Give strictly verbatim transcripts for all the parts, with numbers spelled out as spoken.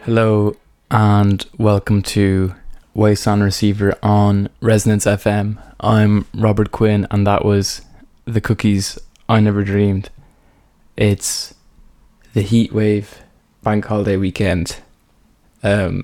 Hello and welcome to Waste on Receiver on Resonance F M. I'm Robert Quinn and that was The Cookies I Never Dreamed. It's the heat wave bank holiday weekend. Um,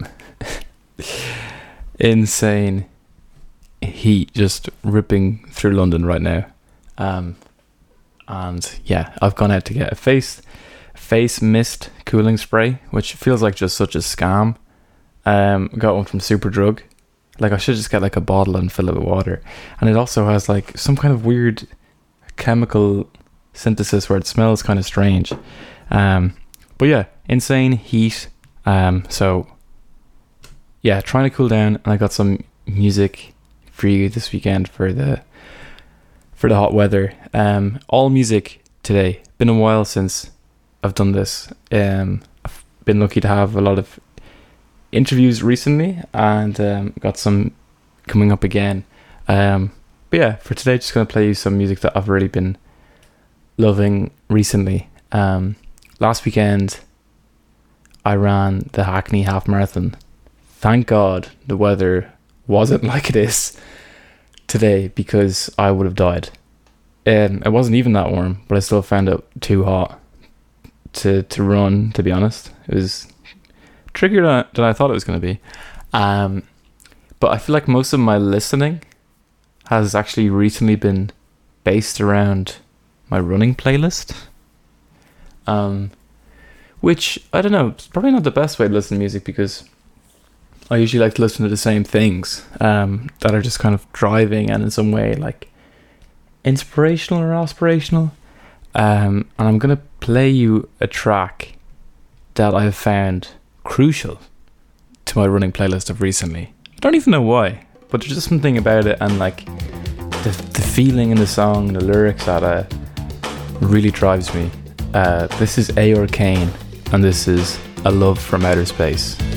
insane heat just ripping through London right now. Um, and yeah, I've gone out to get a face face mist cooling spray, which feels like just such a scam. Um, got one from Superdrug. Like I should just get like a bottle and fill it with water. And it also has like some kind of weird chemical synthesis where it smells kind of strange. Um, but yeah, insane heat. Um, so yeah, trying to cool down. And I got some music for you this weekend for the for the hot weather. Um, all music today. Been a while since I've done this. Um, I've been lucky to have a lot of interviews recently and um, got some coming up again. Um, but yeah, for today, just going to play you some music that I've really been loving recently. Um, last weekend, I ran the Hackney Half Marathon. Thank God the weather wasn't like it is today because I would have died. Um, it wasn't even that warm, but I still found it too hot to to run, to be honest. It was trickier than, than I thought it was going to be. Um, but I feel like most of my listening has actually recently been based around my running playlist. Um, which, I don't know, it's probably not the best way to listen to music because I usually like to listen to the same things um, that are just kind of driving and in some way like inspirational or aspirational. Um, and I'm going to play you a track that I've found crucial to my running playlist of recently. I don't even know why, but there's just something about it and like the the feeling in the song, the lyrics that uh, really drives me. Uh, this is Aor Kane and this is A Love from Outer Space.